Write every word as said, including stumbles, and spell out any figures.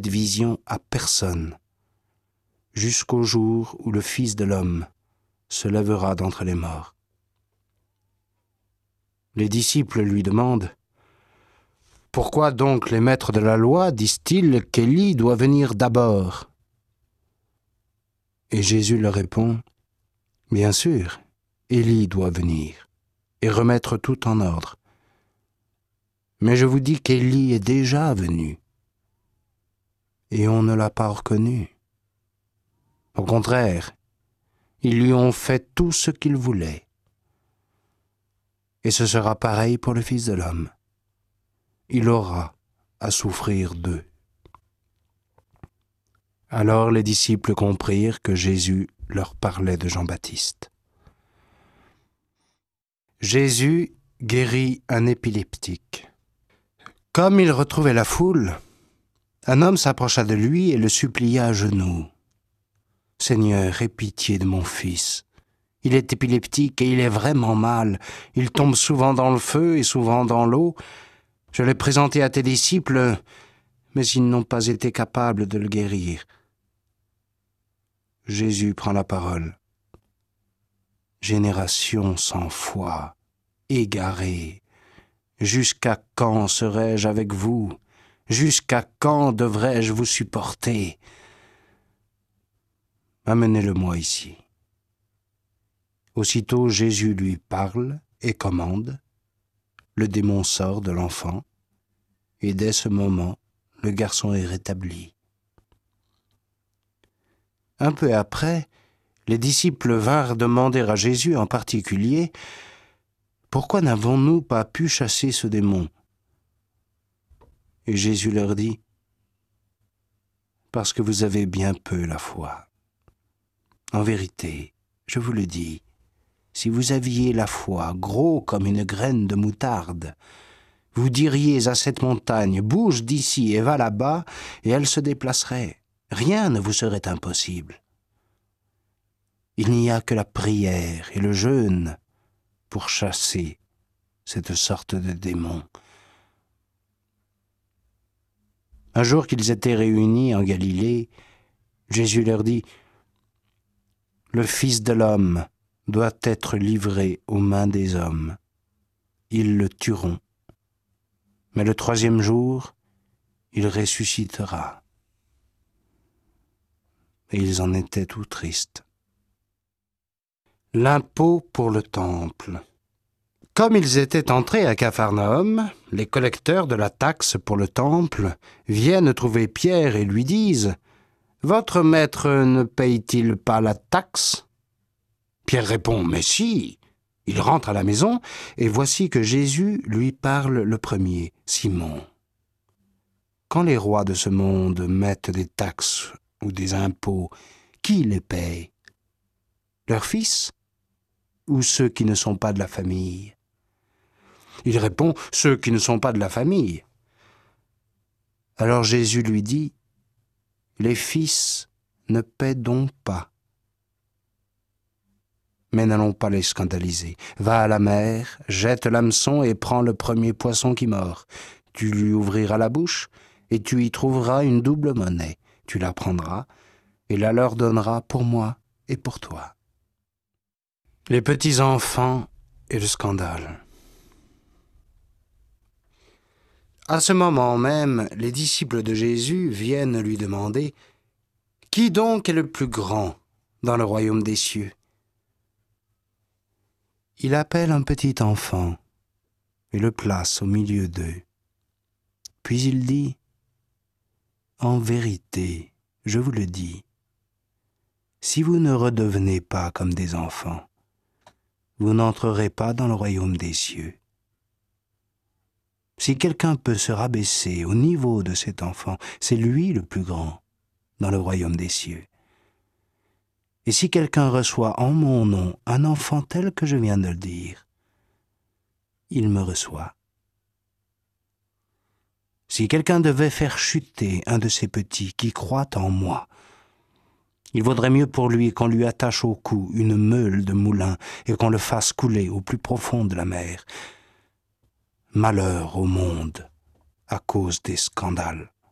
cette vision à personne, jusqu'au jour où le Fils de l'homme se lèvera d'entre les morts. Les disciples lui demandent « Pourquoi donc les maîtres de la loi disent-ils qu'Élie doit venir d'abord ?» Et Jésus leur répond « Bien sûr, Élie doit venir et remettre tout en ordre. Mais je vous dis qu'Élie est déjà venu et on ne l'a pas reconnu. Au contraire, ils lui ont fait tout ce qu'il voulait. Et ce sera pareil pour le Fils de l'homme. Il aura à souffrir d'eux. » Alors les disciples comprirent que Jésus leur parlait de Jean-Baptiste. Jésus guérit un épileptique. Comme il retrouvait la foule, un homme s'approcha de lui et le supplia à genoux. « Seigneur, aie pitié de mon fils. Il est épileptique et il est vraiment mal. Il tombe souvent dans le feu et souvent dans l'eau. Je l'ai présenté à tes disciples, mais ils n'ont pas été capables de le guérir. » Jésus prend la parole. « Génération sans foi, égarée, jusqu'à quand serai-je avec vous? Jusqu'à quand devrais-je vous supporter? Amenez-le-moi ici. » Aussitôt Jésus lui parle et commande. Le démon sort de l'enfant, et dès ce moment, le garçon est rétabli. Un peu après, les disciples vinrent demander à Jésus en particulier « Pourquoi n'avons-nous pas pu chasser ce démon ?» Et Jésus leur dit « Parce que vous avez bien peu la foi. En vérité, je vous le dis, si vous aviez la foi gros comme une graine de moutarde, vous diriez à cette montagne « Bouge d'ici et va là-bas » et elle se déplacerait. Rien ne vous serait impossible. Il n'y a que la prière et le jeûne pour chasser cette sorte de démon. Un jour qu'ils étaient réunis en Galilée, Jésus leur dit « Le Fils de l'homme doit être livré aux mains des hommes. Ils le tueront. Mais le troisième jour, il ressuscitera. » Et ils en étaient tout tristes. L'impôt pour le temple. Comme ils étaient entrés à Capharnaüm, les collecteurs de la taxe pour le temple viennent trouver Pierre et lui disent « Votre maître ne paye-t-il pas la taxe ?» Pierre répond « Mais si !» Il rentre à la maison et voici que Jésus lui parle le premier, Simon. « Quand les rois de ce monde mettent des taxes ou des impôts, qui les paye? Leurs fils ou ceux qui ne sont pas de la famille? » Il répond « Ceux qui ne sont pas de la famille. » Alors Jésus lui dit « Les fils ne paient donc pas. Mais n'allons pas les scandaliser. Va à la mer, jette l'hameçon et prends le premier poisson qui mord. Tu lui ouvriras la bouche et tu y trouveras une double monnaie. Tu la prendras et la leur donneras pour moi et pour toi. » Les petits enfants et le scandale. À ce moment même, les disciples de Jésus viennent lui demander « Qui donc est le plus grand dans le royaume des cieux ?» Il appelle un petit enfant et le place au milieu d'eux. Puis il dit « En vérité, je vous le dis, si vous ne redevenez pas comme des enfants, vous n'entrerez pas dans le royaume des cieux. Si quelqu'un peut se rabaisser au niveau de cet enfant, c'est lui le plus grand dans le royaume des cieux. Et si quelqu'un reçoit en mon nom un enfant tel que je viens de le dire, il me reçoit. Si quelqu'un devait faire chuter un de ces petits qui croient en moi, il vaudrait mieux pour lui qu'on lui attache au cou une meule de moulin et qu'on le fasse couler au plus profond de la mer. Malheur au monde à cause des scandales.